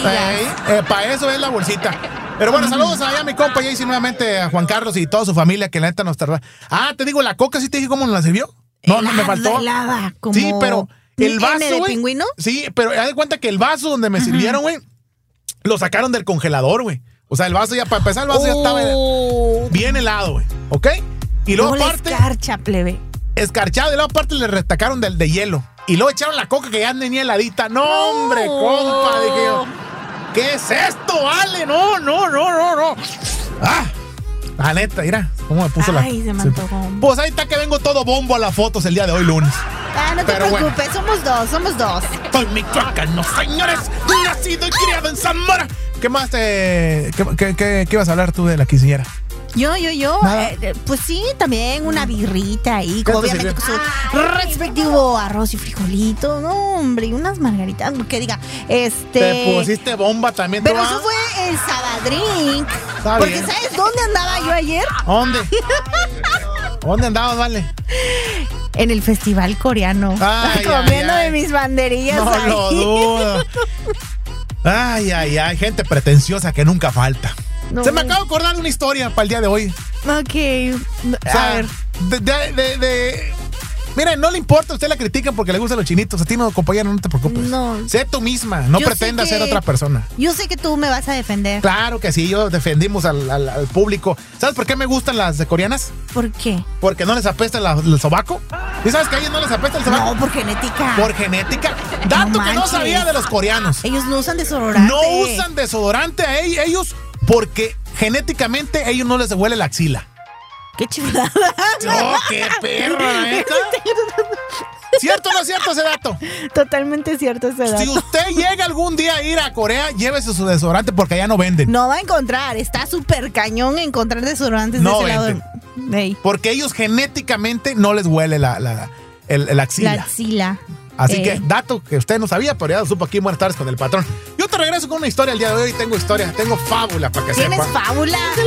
digas. Para eso es la bolsita. Pero bueno, saludos allá a mi compa Jaycee, nuevamente a Juan Carlos y toda su familia, que la neta nos tardó. Te digo, la coca, ¿sí te dije cómo nos la sirvió? No, me faltó. Helada, como sí, pero el vaso, de güey. pingüino. Sí, pero haz de cuenta que el vaso donde me sirvieron, güey, lo sacaron del congelador, güey. O sea, el vaso ya, para empezar, el vaso ya estaba bien helado, güey. ¿Ok? Y luego aparte... escarcha, plebe. Escarchado, y luego aparte le retacaron del de hielo. Y luego echaron la coca que ya tenía heladita. No, hombre, compa, dije yo. ¿Qué es esto, vale? No. La neta, mira, cómo me puso Ay, se me antojó. Pues ahí está que vengo todo bombo a las fotos el día de hoy, lunes. No te preocupes, somos dos. Soy michoacano, señores, nacido y criado en Zamora. ¿Qué más qué ibas a hablar tú de la quinceañera? Yo. Pues sí, también una birrita ahí, obviamente con su respectivo arroz y frijolito. No, hombre, y unas margaritas, que diga, Te pusiste bomba también. Pero eso fue el Sabadrink. Porque bien. ¿Sabes dónde andaba yo ayer? ¿Dónde? ¿Dónde andabas, vale? En el festival coreano. Comiendo de mis banderillas. No lo dudo. Ay, gente pretenciosa que nunca falta. No. Se me acaba de acordar de una historia para el día de hoy. Ok. A ver. Miren, no le importa, a usted la critican porque le gustan los chinitos. A ti no, compañero, no te preocupes. No. Sé tú misma, no pretendas ser otra persona. Yo sé que tú me vas a defender. Claro que sí, yo defendimos al público. ¿Sabes por qué me gustan las de coreanas? ¿Por qué? Porque no les apesta el sobaco. ¿Y sabes que a ellos no les apesta el sobaco? No, por genética. Por genética. Dato que no sabía de los coreanos. Ellos no usan desodorante. No usan desodorante a ellos porque genéticamente a ellos no les huele la axila. ¡Qué chulada! ¡Oh, qué perra, neta! ¿Cierto o no es cierto ese dato? Totalmente cierto ese dato. Si usted llega algún día a ir a Corea, llévese su desodorante porque allá no venden. No va a encontrar. Está súper cañón encontrar desodorantes no de ese venden. lado. Porque ellos genéticamente no les huele la axila. La axila. Así que, dato que usted no sabía, pero ya lo supo aquí en Buenas Tardes con el Patrón. Yo te regreso con una historia el día de hoy. Tengo fábula para que sepa. ¿Tienes fábula?